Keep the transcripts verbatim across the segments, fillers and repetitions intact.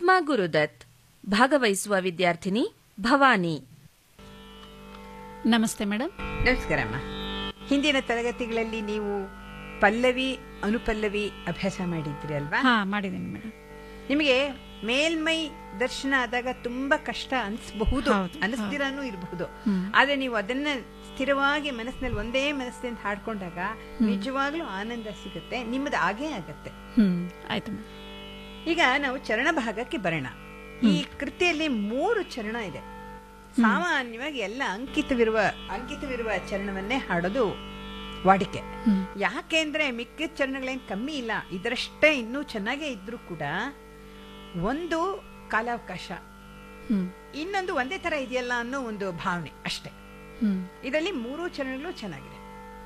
ಪದ್ಮಾ ಗುರುದತ್. ಭಾಗವಹಿಸುವ ವಿದ್ಯಾರ್ಥಿನಿ ಭವಾನಿ. ನಮಸ್ತೆ ಮೇಡಮ್. ನಮಸ್ಕಾರಮ್ಮ. ಹಿಂದಿನ ತರಗತಿಗಳಲ್ಲಿ ನೀವು ಪಲ್ಲವಿ ಅನುಪಲ್ಲವಿ ಅಭ್ಯಾಸ ಮಾಡಿದ್ರಿ ಅಲ್ವಾ? ಹಾ, ಮಾಡಿದ್ದೀನಿ ಮೇಡಮ್. ನಿಮಗೆ ಮೇಲ್ಮೈ ದರ್ಶನ ಆದಾಗ ತುಂಬಾ ಕಷ್ಟ ಅನಿಸಬಹುದು, ಅನಿಸ್ದಿರಾನು ಇರಬಹುದು. ಆದ್ರೆ ನೀವು ಅದನ್ನ ಸ್ಥಿರವಾಗಿ ಮನಸ್ಸಿನಲ್ಲಿ ಒಂದೇ ಮನಸ್ಸಿನಿಂದ ಹಾಡ್ಕೊಂಡಾಗ ನಿಜವಾಗ್ಲೂ ಆನಂದ ಸಿಗುತ್ತೆ. ನಿಮ್ಮದು ಆಗೇ ಆಗತ್ತೆ. ಆಯ್ತು. ಈಗ ನಾವು ಚರಣ ಭಾಗಕ್ಕೆ ಬರೋಣ. ಈ ಕೃತಿಯಲ್ಲಿ ಮೂರು ಚರಣ ಇದೆ. ಸಾಮಾನ್ಯವಾಗಿ ಎಲ್ಲ ಅಂಕಿತವಿರುವ ಅಂಕಿತವಿರುವ ಚರಣವನ್ನೇ ಹಾಡೋದು ವಾಡಿಕೆ. ಯಾಕೆಂದ್ರೆ ಮಿಕ್ಕಿದ ಚರಣಗಳೇನ್ ಕಮ್ಮಿ ಇಲ್ಲ, ಇದರಷ್ಟೇ ಇನ್ನೂ ಚೆನ್ನಾಗೇ ಇದ್ರೂ ಕೂಡ ಒಂದು ಕಾಲಾವಕಾಶ, ಇನ್ನೊಂದು ಒಂದೇ ತರ ಇದೆಯಲ್ಲ ಅನ್ನೋ ಒಂದು ಭಾವನೆ ಅಷ್ಟೇ. ಇದರಲ್ಲಿ ಮೂರು ಚರಣಗಳು ಚೆನ್ನಾಗಿದೆ.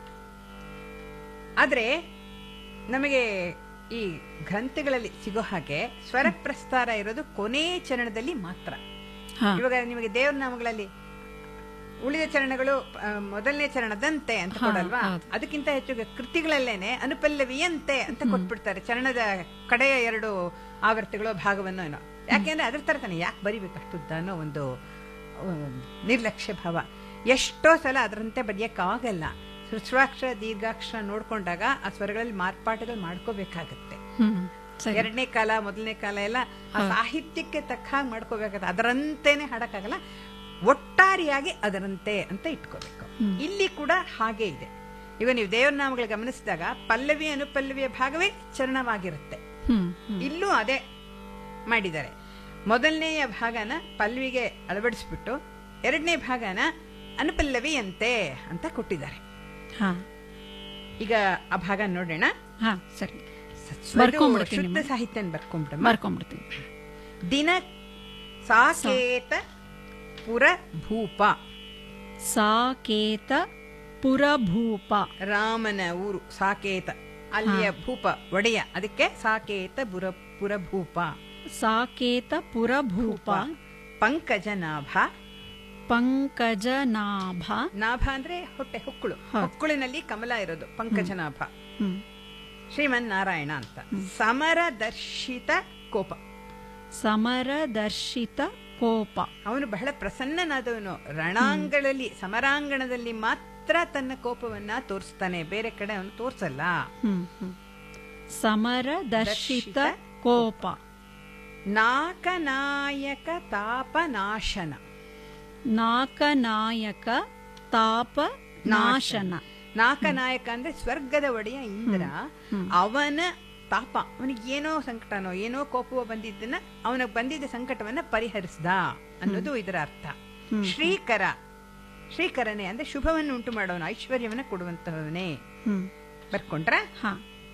ಆದ್ರೆ ನಮಗೆ ಈ ಗ್ರಂಥಗಳಲ್ಲಿ ಸಿಗೋ ಹಾಗೆ ಸ್ವರ ಪ್ರಸ್ತಾರ ಇರೋದು ಕೊನೆ ಚರಣದಲ್ಲಿ ಮಾತ್ರ. ಇವಾಗ ನಿಮಗೆ ದೇವ್ರ ನಾಮಗಳಲ್ಲಿ ಉಳಿದ ಚರಣಗಳು ಮೊದಲನೇ ಚರಣದಂತೆ ಅಂತ ಕೊಡಲ್ವಾ? ಅದಕ್ಕಿಂತ ಹೆಚ್ಚು ಕೃತಿಗಳಲ್ಲೇನೆ ಅನುಪಲ್ಲವಿಯಂತೆ ಅಂತ ಕೊಟ್ಬಿಡ್ತಾರೆ, ಚರಣದ ಕಡೆಯ ಎರಡು ಆವರ್ತಗಳು ಭಾಗವನ್ನು ಏನೋ. ಯಾಕೆಂದ್ರೆ ಅದ್ರ ತರ ತಾನೆ, ಯಾಕೆ ಬರಿಬೇಕಷ್ಟುದ್ದ ಅನ್ನೋ ಒಂದು ನಿರ್ಲಕ್ಷ್ಯ ಭಾವ. ಎಷ್ಟೋ ಸಲ ಅದರಂತೆ ಬರೆಯಕ್ಕಾಗಲ್ಲ. ಹೃಸ್ವಾಕ್ಷರ ದೀರ್ಘಾಕ್ಷರ ನೋಡ್ಕೊಂಡಾಗ ಆ ಸ್ವರಗಳಲ್ಲಿ ಮಾರ್ಪಾಟುಗಳು ಮಾಡ್ಕೋಬೇಕಾಗತ್ತೆ. ಎರಡನೇ ಕಾಲ ಮೊದಲನೇ ಕಾಲ ಎಲ್ಲ ಆ ಸಾಹಿತ್ಯಕ್ಕೆ ತಕ್ಕ ಹಾಗೆ ಮಾಡ್ಕೋಬೇಕಾಗತ್ತೆ. ಅದರಂತೆನೆ ಹಾಡಕ್ಕಾಗಲ್ಲ, ಒಟ್ಟಾರೆಯಾಗಿ ಅದರಂತೆ ಅಂತ ಇಟ್ಕೋಬೇಕು. ಇಲ್ಲಿ ಕೂಡ ಹಾಗೆ ಇದೆ. ಈಗ ನೀವು ದೇವರ ನಾಮಗಳು ಗಮನಿಸಿದಾಗ ಪಲ್ಲವಿ ಅನುಪಲ್ಲವಿಯ ಭಾಗವೇ ಚರಣವಾಗಿರುತ್ತೆ. ಇಲ್ಲೂ ಅದೇ ಮಾಡಿದ್ದಾರೆ. ಮೊದಲನೆಯ ಭಾಗನ ಪಲ್ಲವಿಗೆ ಅಳವಡಿಸ್ಬಿಟ್ಟು ಎರಡನೇ ಭಾಗನ ಅನುಪಲ್ಲವಿಯಂತೆ ಅಂತ ಕೊಟ್ಟಿದ್ದಾರೆ. ಈಗ ಆ ಭಾಗ ನೋಡೋಣ. ಸರಿ, ಶುದ್ಧ ಸಾಹಿತ್ಯ ಬರ್ಕೊಂಡ್ಬಿಡ ಬರ್ಕೊಂಡ್ಬಿಡ್ತೀನಿ. ದಿನ ಸಾಕೇತ ಪುರ ಭೂಪ. ಸಾಕೇತ ಪುರಭೂಪ, ರಾಮನ ಊರು ಸಾಕೇತ, ಅಲ್ಲಿಯ ಭೂಪ ಒಡೆಯ, ಅದಕ್ಕೆ ಸಾಕೇತ ಪುರ ಪುರಭೂಪ. ಸಾಕೇತ ಪುರಭೂಪ. ಪಂಕಜನಾಭ. ಪಂಕಜನಾಭ, ನಾಭ ಅಂದ್ರೆ ಹೊಟ್ಟೆ, ಹೊಕ್ಕಳು, ಹೊಕ್ಕಳಿನಲ್ಲಿ ಕಮಲ ಇರೋದು ಪಂಕಜನಾಭ. ಶ್ರೀಮನ್ ನಾರಾಯಣ ಅಂತ. ಸಮರದರ್ಶಿತ ಕೋಪ. ಸಮರದರ್ಶಿತ ಕೋಪ, ಅವನು ಬಹಳ ಪ್ರಸನ್ನನಾದವನು. ರಣಾಂಗಣದಲ್ಲಿ ಸಮರಾಂಗಣದಲ್ಲಿ ಮಾತ್ರ ತನ್ನ ಕೋಪವನ್ನ ತೋರಿಸ್ತಾನೆ, ಬೇರೆ ಕಡೆ ಅವನು ತೋರ್ಸಲ್ಲ. ಸಮರದರ್ಶಿತ ಕೋಪ. ನಾಕನಾಯಕ ತಾಪನಾಶನ. ನಾಕನಾಯಕ ತಾಪ ನಾಶನ. ನಾಕನಾಯಕ ಅಂದ್ರೆ ಸ್ವರ್ಗದ ಒಡೆಯ ಇಂದ್ರ. ಅವನ ತಾಪ, ಅವನಿಗೆ ಏನೋ ಸಂಕಟನೋ ಏನೋ ಕೋಪವೋ ಬಂದಿದ್ದನ್ನ, ಅವನಿಗೆ ಬಂದಿದ್ದ ಸಂಕಟವನ್ನ ಪರಿಹರಿಸ್ದ ಅನ್ನೋದು ಇದರ ಅರ್ಥ. ಶ್ರೀಕರ, ಶ್ರೀಕರನೇ ಅಂದ್ರೆ ಶುಭವನ್ನು ಉಂಟು ಮಾಡೋನು, ಐಶ್ವರ್ಯವನ್ನ ಕೊಡುವಂತಹವನೇ. ಬರ್ಕೊಂಡ್ರ? ಹ.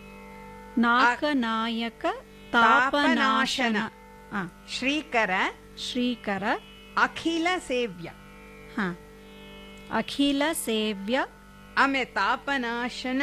ನಾಕನಾಯಕ ತಾಪನಾಶನ. ಶ್ರೀಕರ, ಶ್ರೀಕರ. ಅಖಿಲ ಸೇವ್ಯ. ಹ, ಅಖಿಲ ಸೇವ್ಯ. ಆಮೇಲೆ ತಾಪನಾಶನ.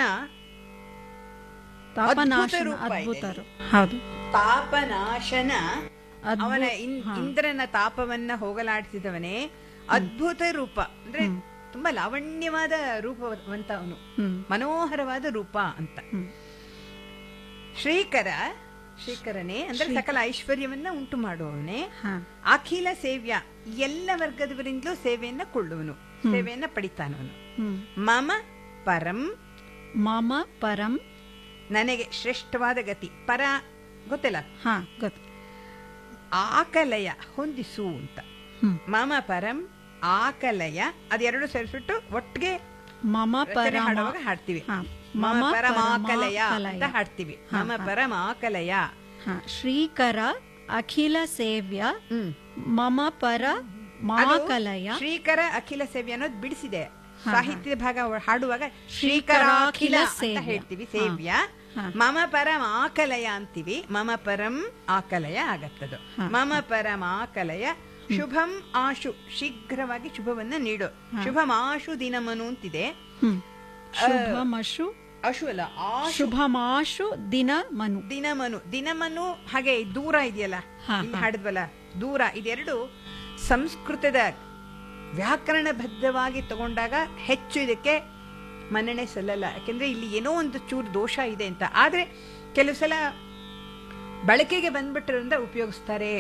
ತಾಪನಾಶನ ಅದ್ಭುತ. ಹೌದು, ತಾಪನಾಶನ. ಅವನ ಇಂದ್ರನ ತಾಪವನ್ನ ಹೋಗಲಾಡಿಸಿದವನೇ. ಅದ್ಭುತ ರೂಪ ಅಂದ್ರೆ ತುಂಬಾ ಲಾವಣ್ಯವಾದ ರೂಪವಂತ ಅವನು, ಮನೋಹರವಾದ ರೂಪ ಅಂತ. ಶ್ರೀಕರ, ಶ್ರೀಕರನೇ ಅಂದ್ರೆ ಸಕಲ ಐಶ್ವರ್ಯವನ್ನ ಉಂಟು ಮಾಡುವವನೇ. ಅಖಿಲ ಸೇವ್ಯ, ಎಲ್ಲ ವರ್ಗದವರಿಂದಲೂ ಸೇವೆಯನ್ನ ಕೊಳ್ಳುವನು, ಸೇವೆಯನ್ನ ಪಡಿತಾನವನು. ಮಮ ಪರಂ. ಮಮ ಪರಂ, ನನಗೆ ಶ್ರೇಷ್ಠವಾದ ಗತಿ. ಪರ ಗೊತ್ತಿಲ್ಲ? ಹಾ, ಗೊತ್ತು. ಆಕಲಯ, ಹೊಂದಿಸು ಅಂತ. ಮಮ ಪರಂ ಆಕಲಯ, ಅದೆರಡು ಸೇರಿಸ್ಬಿಟ್ಟು ಒಟ್ಟಿಗೆ ಮಮ ಪರ ಹಾಡುವಾಗ ಹಾಡ್ತೀವಿ. ಮಮ ಪರಮಾಕಲಯ ಅಂತ ಹಾಡ್ತೀವಿ. ಮಮ ಪರಮಾಕಲಯ. ಶ್ರೀಕರ ಅಖಿಲ ಸೇವ್ಯ ಮಮ ಪರ ಮಾಕಲಯ. ಶ್ರೀಕರ ಅಖಿಲ ಸೇವ್ಯ ಅನ್ನೋದು ಬಿಡಿಸಿದೆ. ಸಾಹಿತ್ಯದ ಭಾಗ ಹಾಡುವಾಗ ಶ್ರೀಕರಾಖಿಲ ಅಂತ ಹೇಳ್ತೀವಿ, ಸೇವ್ಯ. ಮಮ ಪರಂ ಆಕಲಯ ಅಂತೀವಿ, ಮಮ ಪರಂ ಆಕಲಯ ಆಗತ್ತದು. ಮಮ ಪರಂ ಆಕಲಯ. ಶುಭಂ ಆಶು, ಶೀಘ್ರವಾಗಿ ಶುಭವನ್ನ ನೀಡು. ಶುಭಂ ಆಶು ದಿನಮನು ಅಂತಿದೆ. ಶುಭಮಶು, ಅಶು ಅಲ್ಲ, ಶುಭಮಾಶು ದಿನಮನು. ದಿನಮನು, ದಿನಮನು ಹಾಗೆ ದೂರ ಇದೆಯಲ್ಲ, ಇಲ್ಲಿ ಹಾಡಿದ್ವಲ್ಲ ದೂರ, ಇದೆರಡು ಸಂಸ್ಕೃತದ ವ್ಯಾಕರಣಬದ್ಧವಾಗಿ ತಗೊಂಡಾಗ ಹೆಚ್ಚು ಇದಕ್ಕೆ ಮನ್ನಣೆ ಸಲ್ಲಲ್ಲ. ಯಾಕೆಂದ್ರೆ ಇಲ್ಲಿ ಏನೋ ಒಂದು ಚೂರು ದೋಷ ಇದೆ ಅಂತ. ಆದ್ರೆ ಕೆಲವು ಸಲ ಬಳಕೆಗೆ ಬಂದ್ಬಿಟ್ಟಿರೋದ್ರಿಂದ ಉಪಯೋಗಿಸ್ತಾರೆ.